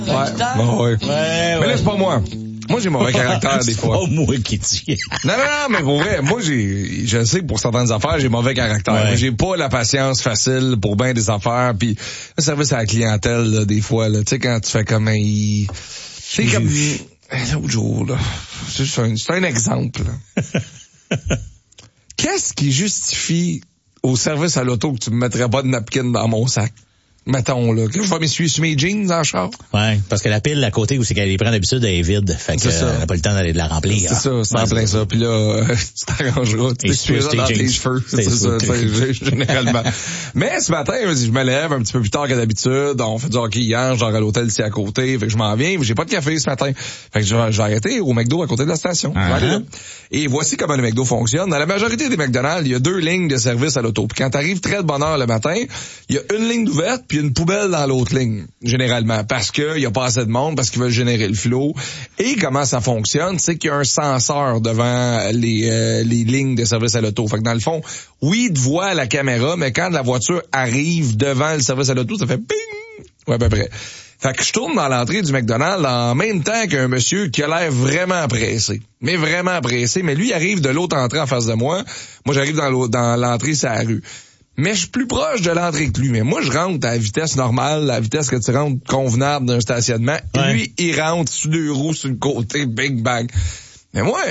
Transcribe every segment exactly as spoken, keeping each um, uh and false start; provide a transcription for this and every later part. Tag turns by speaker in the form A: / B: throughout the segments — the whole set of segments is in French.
A: Ouais, bon, ouais. ouais. Mais
B: ouais.
A: là, c'est pas moi. Moi, j'ai mauvais caractère des fois.
B: C'est pas moi qui dis.
A: Non, non, non, mais pour vrai, moi, j'ai, je sais que pour certaines affaires, j'ai mauvais caractère.
B: Ouais.
A: J'ai pas la patience facile pour bien des affaires, puis le service à la clientèle, là, des fois, là, tu sais, quand tu fais comme un... C'est comme... L'autre jour, là, c'est juste un, c'est un exemple, là. Qu'est-ce qui justifie au service à l'auto que tu me mettrais pas de napkin dans mon sac? Mettons, là, que je vais m'essuyer sur mes jeans en char.
B: Ouais, parce que la pile à côté où c'est qu'elle les prend d'habitude, elle est vide. Fait que, euh, elle n'a pas le temps d'aller de la remplir.
A: C'est ça, c'est en plein ça. Puis là, euh, tu t'arrangeras, tu t'essuieras dans tes cheveux. C'est ça, ça, généralement. Mais ce matin, je me lève un petit peu plus tard que d'habitude. On fait du hockey hier, genre à l'hôtel ici à côté. Fait que je m'en viens, j'ai pas de café ce matin. Fait que je vais, je vais arrêter au McDo à côté de la station.
B: Uh-huh.
A: Je vais aller là. Et voici comment le McDo fonctionne. Dans la majorité des McDonald's, il y a deux lignes de service à l'auto. Puis quand t'arrives très de bonne heure le matin, il y a une ligne d'ouverte puis une poubelle dans l'autre ligne, généralement, parce que il y a pas assez de monde, parce qu'ils veulent générer le flot. Et comment ça fonctionne, c'est qu'il y a un senseur devant les euh, les lignes de service à l'auto. Fait que dans le fond, oui, tu vois à la caméra, mais quand la voiture arrive devant le service à l'auto, ça fait ping! Ouais, à peu près. Fait que je tourne dans l'entrée du McDonald's en même temps qu'un monsieur qui a l'air vraiment pressé. Mais vraiment pressé. Mais lui, il arrive de l'autre entrée en face de moi. Moi, j'arrive dans l'autre, dans l'entrée, c'est la rue. Mais je suis plus proche de l'entrée que lui. Mais moi, je rentre à la vitesse normale, la vitesse que tu rentres convenable d'un stationnement.
B: Ouais.
A: Et lui, il rentre sur deux roues sur le côté, big bang. Mais moi...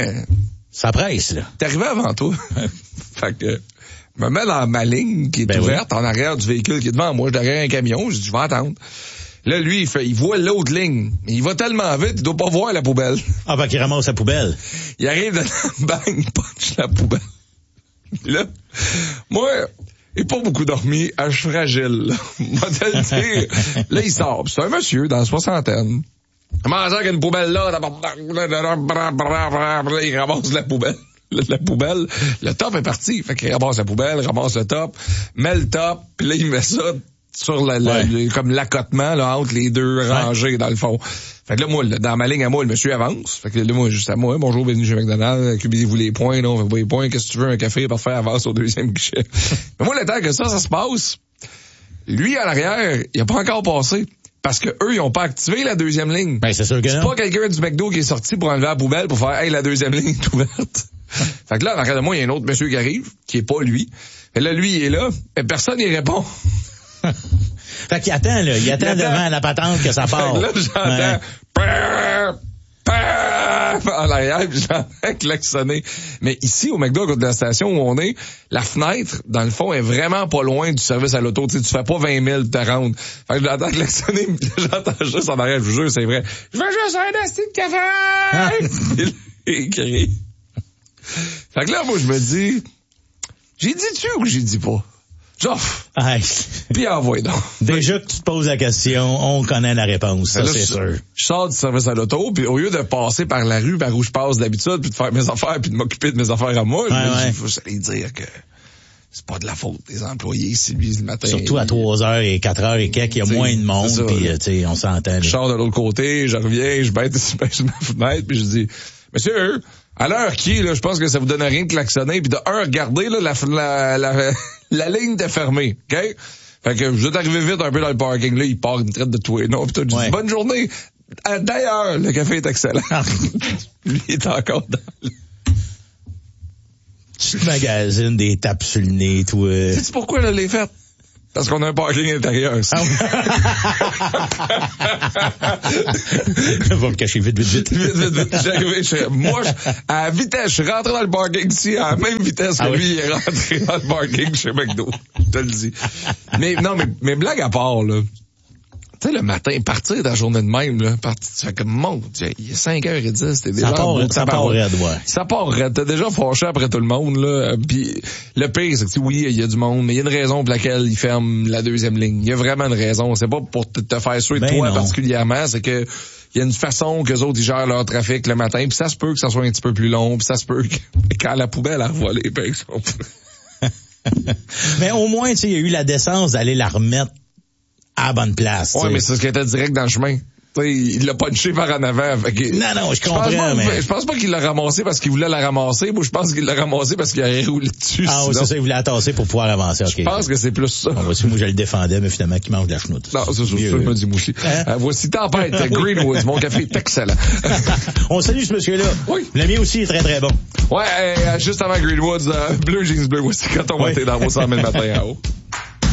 B: Ça presse, là.
A: T'es arrivé avant toi. Fait que... Je me mets dans ma ligne qui est
B: ben
A: ouverte
B: oui.
A: en arrière du véhicule qui est devant moi. Je suis derrière un camion. Je dis, je vais attendre. Là, lui, il fait, il voit l'autre ligne. Mais il va tellement vite, il doit pas voir la poubelle.
B: Ah, ben, qu'il ramasse la poubelle.
A: Il arrive de la bang, il punch la poubelle. Puis là, moi, j'ai pas beaucoup dormi, je suis fragile, là. Moi, te le dire. Là, il sort. C'est un monsieur dans la soixantaine. Il commence avec une poubelle là, il ramasse la poubelle. La, la poubelle, le top est parti. Fait qu'il ramasse la poubelle, ramasse le top, met le top, puis là, il met ça sur la, la,
B: ouais.
A: le, comme l'accotement, là, entre les deux rangées, ouais. Dans le fond. Fait que là, moi, dans ma ligne à moi, le monsieur avance. Fait que là, moi, juste à moi, bonjour, bienvenue chez McDonald's, accumulez-vous les points, là, on fait pas les points, qu'est-ce que tu veux, un café, parfait, avance au deuxième guichet. Mais moi, le temps que ça, ça se passe, lui, à l'arrière, il a pas encore passé. Parce que eux, ils ont pas activé la deuxième ligne.
B: Ben, c'est sûr que
A: c'est
B: non.
A: pas quelqu'un du McDo qui est sorti pour enlever la poubelle pour faire, hey, la deuxième ligne est ouverte. Fait que là, en arrière de moi, il y a un autre monsieur qui arrive, qui est pas lui. Et là, lui, il est là, et personne n'y répond.
B: Fait qu'il attend, là. Il attend, il attend devant la patente que ça part.
A: Fait que là, j'entends, ouais. Purr, purr, en arrière, puis j'entends klaxonner. Mais ici, au McDo, à côté de la station où on est, la fenêtre, dans le fond, est vraiment pas loin du service à l'auto. Tu sais, tu fais pas vingt mille de te rendre. Fait que j'entends klaxonner, j'entends juste en arrière, je vous jure, c'est vrai. Je veux juste un asti de café! Il crie. Fait que là, moi, je me dis, j'ai dit-tu ou j'ai dit pas? Genre,
B: hey.
A: Puis envoie donc.
B: Déjà que tu te poses la question, on connaît la réponse, ça, là, c'est
A: je,
B: sûr.
A: Je sors du service à l'auto, puis au lieu de passer par la rue par où je passe d'habitude, puis de faire mes affaires, puis de m'occuper de mes affaires à moi,
B: ouais,
A: je me
B: ouais.
A: dis, faut aller dire que c'est pas de la faute des employés si lui, le matin...
B: Surtout à trois heures et quatre heures et quelques, il y a moins de monde, puis tu sais, on s'entend. Là.
A: Je sors de l'autre côté, je reviens, je baisse, je baisse ma fenêtre, puis je dis, monsieur, à l'heure qui est, là, je pense que ça vous donne rien de klaxonner, puis de un, regardez, là, la, la, la, la ligne était fermée, OK? Fait que je vais t'arriver vite un peu dans le parking, là, il part, il me traite de tout et non, pis toi, je dis, bonne journée. D'ailleurs, le café est excellent. Lui, il est encore dans le...
B: Tu te magasines des tapes sur le nez, toi.
A: Sais-tu pourquoi je l'ai fait? Parce qu'on a un parking intérieur. Ah
B: va me cacher vite, vite, vite.
A: vite, vite, vite. J'arrivais, je, moi, je, à la vitesse, je suis rentré dans le parking ici, à la même vitesse que ah lui, oui? Il est rentré dans le parking chez McDo. Je te le dis. Mais, non, mais, mais blague à part, là. Tu sais, le matin, partir de la journée de même, là, partir, tu fais comme, mon Dieu, il est cinq heures dix, t'es déjà...
B: Ça part, ça part raide, ouais.
A: Ça part raide, t'es déjà fâché après tout le monde, là. Puis le pire, c'est que, oui, il y a du monde, mais il y a une raison pour laquelle ils ferment la deuxième ligne. Il y a vraiment une raison. C'est pas pour te, te faire suer, ben toi, non. Particulièrement, c'est que il y a une façon qu'eux autres, ils gèrent leur trafic le matin, puis ça se peut que ça soit un petit peu plus long, puis ça se peut que, quand la poubelle a revolé, par exemple.
B: Mais au moins, tu sais, il y a eu la décence d'aller la remettre à la bonne place.
A: Ouais,
B: t'sais.
A: Mais c'est ce qui était direct dans le chemin. Il l'a punché par en avant. Fait que,
B: non, non, je comprends,
A: je pense pas,
B: mais...
A: Je pense pas qu'il l'a ramassé parce qu'il voulait la ramasser. Moi, je pense qu'il l'a ramassé parce qu'il a roulé dessus.
B: Ah oui, c'est ça, il voulait la tasser pour pouvoir avancer. Okay.
A: Je pense que c'est plus ça.
B: Bon, voici, moi, je le défendais, mais finalement, qui mange de la chenoute.
A: Non, c'est ça, je me dis moi aussi. Hein? Euh, voici Tempête, Greenwoods. Mon café est excellent.
B: On salue ce monsieur-là.
A: Oui.
B: Le mien aussi est très, très bon.
A: Ouais, euh, juste avant Greenwoods, euh, bleu, jeans bleu, voici quand on va être dans vos cent mille matins en haut.